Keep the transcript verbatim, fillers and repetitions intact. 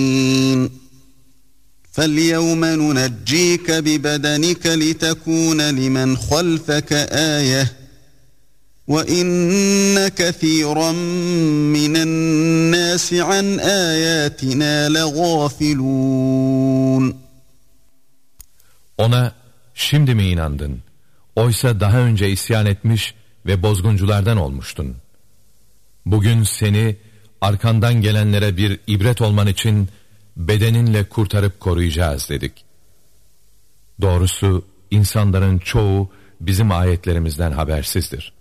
فَالْيَوْمَ نُنَجِّيكَ بِبَدَنِكَ لِتَكُونَ لِمَنْ خَلْفَكَ آيَةً وَإِنَّ كَثِيرًا مِنَ النَّاسِ عَنْ آيَاتِنَا لَغَافِلُونَ. Ona şimdi mi inandın? Oysa daha önce isyan etmiş ve bozgunculardan olmuştun. Bugün seni arkandan gelenlere bir ibret olman için bedeninle kurtarıp koruyacağız dedik. Doğrusu insanların çoğu bizim ayetlerimizden habersizdir.